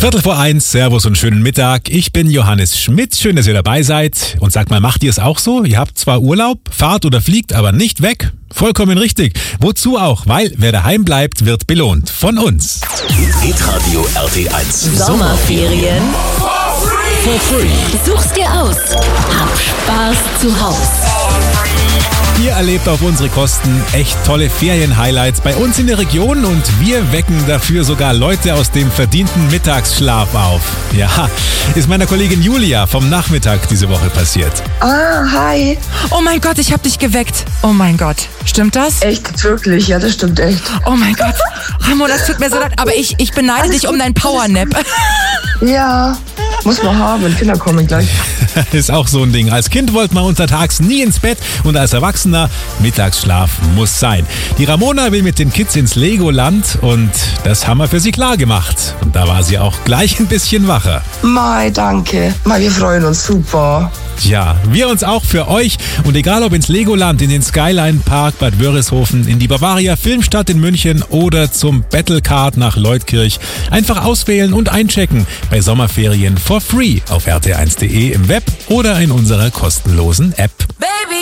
1:15, Servus und schönen Mittag. Ich bin Johannes Schmidt. Schön, dass ihr dabei seid. Und sagt mal, macht ihr es auch so? Ihr habt zwar Urlaub, fahrt oder fliegt, aber nicht weg? Vollkommen richtig. Wozu auch? Weil wer daheim bleibt, wird belohnt. Von uns. Hitradio RT1. Sommerferien For free. such's dir aus. Hab Spaß zu Haus. Ihr erlebt auf unsere Kosten echt tolle Ferien-Highlights bei uns in der Region und wir wecken dafür sogar Leute aus dem verdienten Mittagsschlaf auf. Ja, ist meiner Kollegin Julia vom Nachmittag diese Woche passiert. Ah, hi. Oh mein Gott, ich hab dich geweckt. Oh mein Gott. Stimmt das? Echt, wirklich, ja, das stimmt echt. Oh mein Gott. Ramon, das tut mir so leid, aber ich beneide dich um deinen Powernap. Ja, muss man haben, Kinder kommen gleich. Ist auch so ein Ding. Als Kind wollte man untertags nie ins Bett und als Erwachsener, Mittagsschlaf muss sein. Die Ramona will mit den Kids ins Legoland und das haben wir für sie klar gemacht. Und da war sie auch gleich ein bisschen wacher. Mai, danke. Mai, wir freuen uns, super. Ja, wir uns auch für euch. Und egal ob ins Legoland, in den Skyline Park Bad Wörishofen, in die Bavaria Filmstadt in München oder zum Battlecard nach Leutkirch, einfach auswählen und einchecken bei Sommerferien for free auf rt1.de im Web oder in unserer kostenlosen App.